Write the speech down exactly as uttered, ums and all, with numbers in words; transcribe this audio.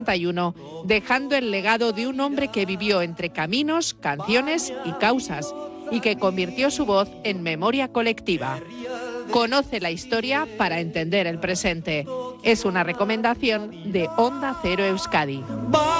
dejando el legado de un hombre que vivió entre caminos, canciones y causas, y que convirtió su voz en memoria colectiva. Conoce la historia para entender el presente. Es una recomendación de Onda Cero Euskadi.